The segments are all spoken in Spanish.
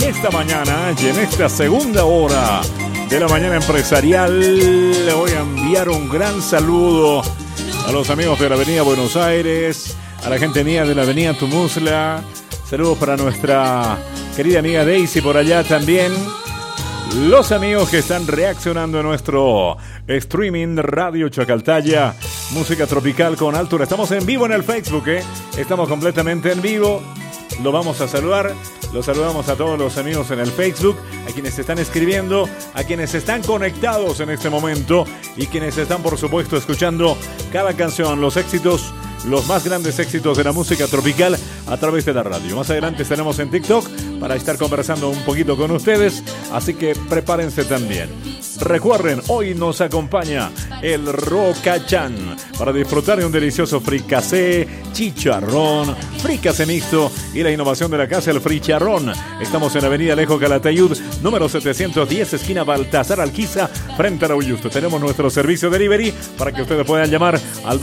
esta mañana y en esta segunda hora de la mañana empresarial le voy a enviar un gran saludo a los amigos de la Avenida Buenos Aires, a la gente mía de la Avenida Tumusla. Saludos para nuestra querida amiga Daisy por allá también. Los amigos que están reaccionando a nuestro streaming Radio Chacaltaya, música tropical con altura. Estamos en vivo en el Facebook, Estamos completamente en vivo. Lo vamos a saludar. Los saludamos a todos los amigos en el Facebook, a quienes están escribiendo, a quienes están conectados en este momento y quienes están, por supuesto, escuchando cada canción, los éxitos, los más grandes éxitos de la música tropical a través de la radio. Más adelante estaremos en TikTok para estar conversando un poquito con ustedes, así que prepárense también. Recuerden, hoy nos acompaña el Rocachan para disfrutar de un delicioso fricasé, chicharrón, fricasé mixto y la innovación de la casa, el fricharrón. Estamos en Avenida Alejo Calatayud, número 710, esquina Baltasar Alquiza, frente a la Uyusto. Tenemos nuestro servicio delivery para que ustedes puedan llamar al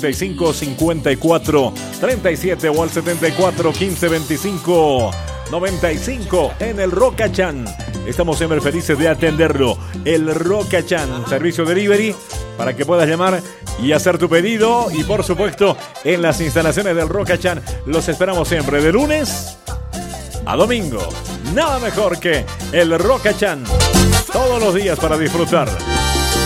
245-54-37 o al 74-15-25-95 en el Rocachan. Estamos siempre felices de atenderlo. El Rocachan, servicio delivery para que puedas llamar y hacer tu pedido. Y por supuesto, en las instalaciones del Rocachan los esperamos siempre de lunes a domingo. Nada mejor que el Rocachan todos los días para disfrutar.